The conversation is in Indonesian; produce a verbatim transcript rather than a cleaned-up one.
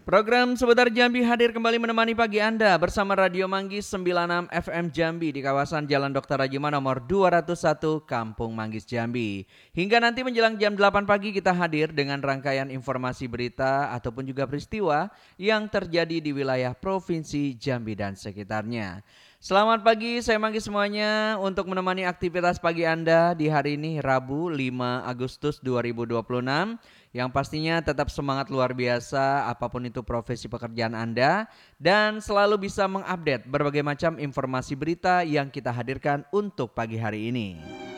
Program Seputar Jambi hadir kembali menemani pagi Anda bersama Radio Manggis sembilan puluh enam F M Jambi di kawasan Jalan Dokter Rajima nomor dua ratus satu Kampung Manggis Jambi. Hingga nanti menjelang jam delapan pagi kita hadir dengan rangkaian informasi berita ataupun juga peristiwa yang terjadi di wilayah Provinsi Jambi dan sekitarnya. Selamat pagi, saya Manggis semuanya untuk menemani aktivitas pagi Anda di hari ini Rabu lima Agustus dua ribu dua puluh enam. Yang pastinya tetap semangat luar biasa apapun itu profesi pekerjaan Anda dan selalu bisa mengupdate berbagai macam informasi berita yang kita hadirkan untuk pagi hari ini.